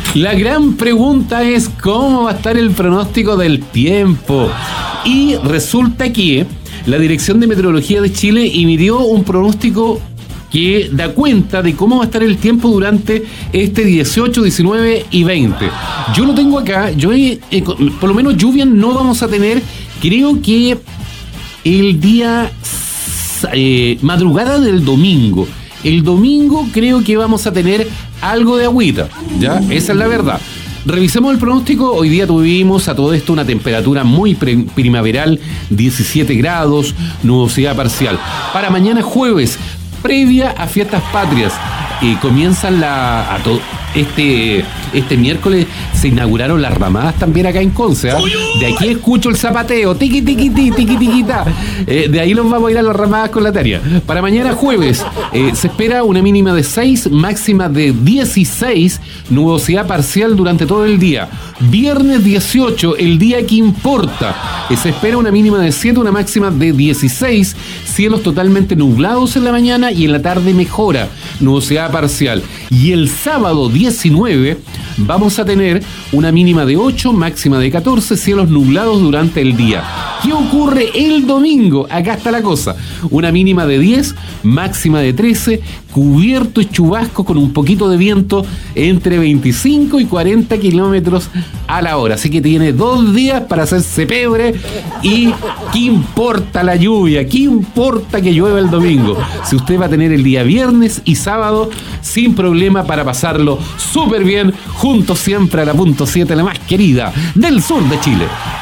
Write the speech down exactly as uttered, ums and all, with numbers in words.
La gran pregunta es cómo va a estar el pronóstico del tiempo. Y resulta que la Dirección de Meteorología de Chile emitió un pronóstico que da cuenta de cómo va a estar el tiempo durante este dieciocho, diecinueve y veinte. Yo lo tengo acá, yo eh, por lo menos lluvia no vamos a tener, creo que el día eh, madrugada del domingo. El domingo creo que vamos a tener algo de agüita, ¿ya? Esa es la verdad. Revisemos el pronóstico. Hoy día tuvimos a todo esto una temperatura muy pre- primaveral, diecisiete grados, nubosidad parcial. Para mañana jueves, previa a fiestas patrias, y comienzan la a to, este este miércoles se inauguraron las ramadas también acá en Conce, ¿eh? De aquí escucho el zapateo, tiqui tiqui tiqui tiqui tiquita. Eh, de ahí nos vamos a ir a las ramadas con la tarea. Para mañana jueves eh, se espera una mínima de seis, máxima de dieciséis, nubosidad parcial durante todo el día. Viernes dieciocho, el día que importa. Eh, se espera una mínima de siete, una máxima de dieciséis, cielos totalmente nublados en la mañana y en la tarde mejora, nubosidad parcial. Y el sábado diecinueve vamos a tener una mínima de ocho, máxima de catorce, cielos nublados durante el día. ¿Qué ocurre el domingo? Acá está la cosa. Una mínima de diez, máxima de trece, cubierto y chubasco con un poquito de viento entre veinticinco y cuarenta kilómetros a la hora. Así que tiene dos días para hacerse pebre. Y ¿qué importa la lluvia? ¿Qué importa que llueva el domingo? Si usted va a tener el día viernes y sábado sin problema para pasarlo súper bien, junto siempre a la punto siete, la más querida del sur de Chile.